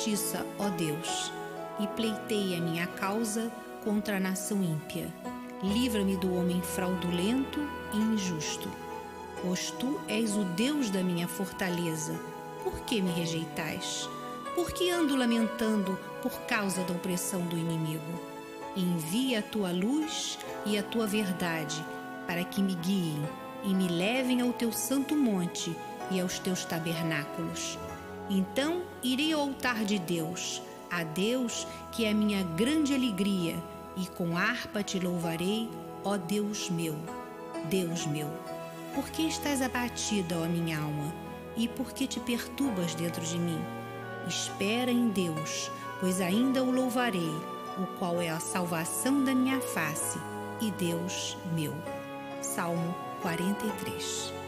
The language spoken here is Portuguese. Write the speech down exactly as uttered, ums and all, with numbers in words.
justiça, ó Deus, e pleitei a minha causa contra a nação ímpia. Livra-me do homem fraudulento e injusto. Pois tu és o Deus da minha fortaleza. Por que me rejeitais? Por que ando lamentando por causa da opressão do inimigo? Envia a tua luz e a tua verdade, para que me guiem e me levem ao teu santo monte e aos teus tabernáculos. Então irei ao altar de Deus, a Deus que é a minha grande alegria, e com harpa te louvarei, ó Deus meu, Deus meu. Por que estás abatida, ó minha alma, e por que te perturbas dentro de mim? Espera em Deus, pois ainda o louvarei, o qual é a salvação da minha face, e Deus meu. Salmo quarenta e três.